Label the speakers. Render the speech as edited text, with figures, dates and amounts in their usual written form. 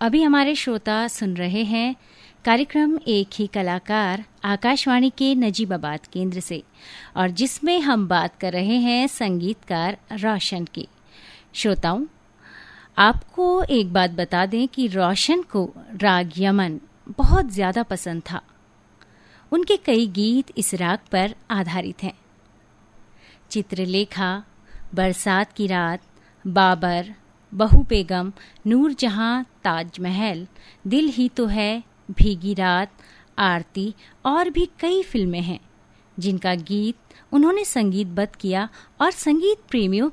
Speaker 1: अभी हमारे श्रोता सुन रहे हैं कार्यक्रम एक ही कलाकार आकाशवाणी के नजीबाबाद केंद्र से, और जिसमें हम बात कर रहे हैं संगीतकार रोशन की। श्रोताओं, आपको एक बात बता दें कि रोशन को राग यमन बहुत ज़्यादा पसंद था। उनके कई गीत इस राग पर आधारित हैं। चित्रलेखा, बरसात की रात, बाबर, बहू बेगम, नूरजहां, ताजमहल, दिल ही तो है, भीगी रात, आरती और भी कई फिल्में हैं जिनका गीत उन्होंने संगीतबद्ध किया और संगीत प्रेमियों